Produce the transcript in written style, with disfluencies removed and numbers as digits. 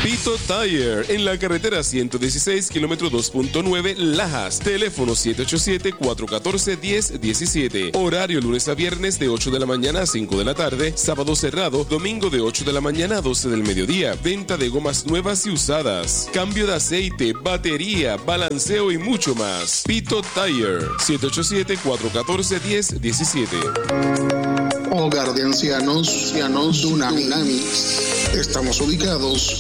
Pito Tire, en la carretera 116, kilómetro 2.9, Lajas. Teléfono 787-414-1017. Horario lunes a viernes de 8 de la mañana a 5 de la tarde. Sábado cerrado, domingo de 8 de la mañana a 12 del mediodía. Venta de gomas nuevas y usadas. Cambio de aceite, batería, balanceo y mucho más. Pito Tire, 787-414-1017. Hogar de ancianos, Dunamis. Estamos ubicados